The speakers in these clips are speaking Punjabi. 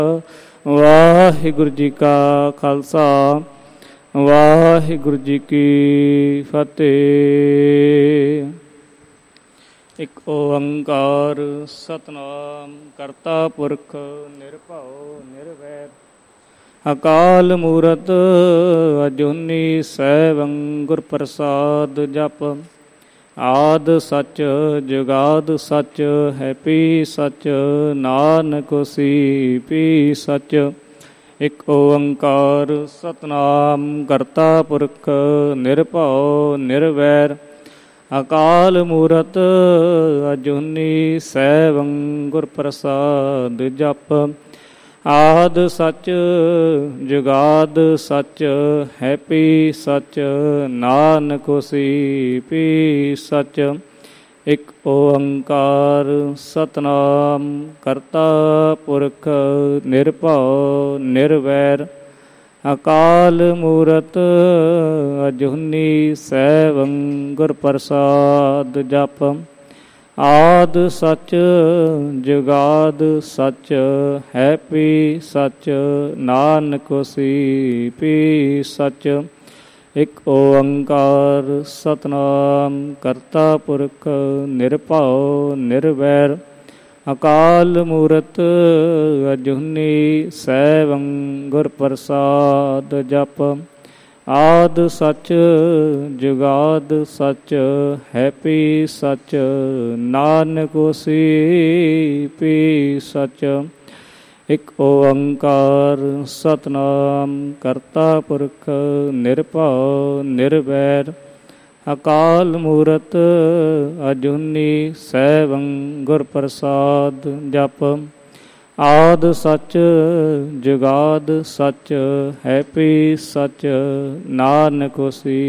ਵਾਹਿਗੁਰੂ ਜੀ ਕਾ ਖਾਲਸਾ ਵਾਹਿਗੁਰੂ ਜੀ ਕੀ ਫਤਿਹ। ਇੱਕ ਓੰਕਾਰ ਸਤਿਨਾਮ ਕਰਤਾ ਪੁਰਖ ਨਿਰਭਉ ਨਿਰਵੈਰ ਅਕਾਲ ਮੂਰਤ ਅਜੂਨੀ ਸੈਭੰ ਗੁਰ ਪ੍ਰਸਾਦ ਜਪ ਆਦ ਸੱਚ ਜੁਗਾਦ ਸੱਚ ਹੈਪੀ ਸੱਚ ਨਾਨਕ ਹੋਸੀ ਪੀ ਸੱਚ। ਇੱਕ ਓੰਕਾਰ ਸਤਿਨਾਮ ਕਰਤਾ ਪੁਰਖ ਨਿਰਭਉ ਨਿਰਵੈਰ ਅਕਾਲ ਮੂਰਤ ਅਜੂਨੀ ਸੈਭੰ ਗੁਰ ਪ੍ਰਸਾਦ ਜਪ ਆਦ ਸੱਚ ਜੁਗਾਦ ਸੱਚ ਹੈਪੀ ਸੱਚ ਨਾਨਕ ਹੋਸੀ ਪੀ ਸੱਚ। ਇੱਕ ਓੰਕਾਰ ਸਤਿਨਾਮ ਕਰਤਾ ਪੁਰਖ ਨਿਰਭਉ ਨਿਰਵੈਰ ਅਕਾਲ ਮੂਰਤ ਅਜੂਨੀ ਸੈਭੰ ਗੁਰ ਪ੍ਰਸਾਦ ਜਪ ਆਦ ਸੱਚ ਜੁਗਾਦ ਸੱਚ ਹੈਪੀ ਸੱਚ ਨਾਨਕ ਹੋਸੀ ਪੀ ਸੱਚ। ਇੱਕ ਓੰਕਾਰ ਸਤਿਨਾਮ ਕਰਤਾ ਪੁਰਖ ਨਿਰਭਉ ਨਿਰਵੈਰ ਅਕਾਲ ਮੂਰਤ ਅਜੂਨੀ ਸੈਭੰ ਗੁਰ ਪ੍ਰਸਾਦ ਜਪ ਆਦ ਸੱਚ ਜੁਗਾਦ ਸੱਚ ਹੈਪੀ ਸੱਚ ਨਾਨਕ ਹੋਸੀ ਪੀ ਸੱਚ। ਇੱਕ ਓੰਕਾਰ ਸਤਿਨਾਮ ਕਰਤਾ ਪੁਰਖ ਨਿਰਭਉ ਨਿਰਵੈਰ ਅਕਾਲ ਮੂਰਤ ਅਜੂਨੀ ਸੈਭੰ ਗੁਰ ਪ੍ਰਸਾਦ ਜਪ ਆਦ ਸੱਚ ਜੁਗਾਦ ਸੱਚ ਹੈਪੀ ਸੱਚ ਨਾਨਕ ਹੋਸੀ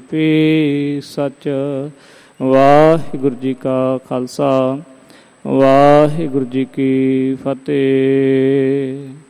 ਪੀ ਸੱਚ। ਵਾਹਿਗੁਰੂ ਜੀ ਕਾ ਖਾਲਸਾ ਵਾਹਿਗੁਰੂ ਜੀ ਕੀ ਫਤਿਹ।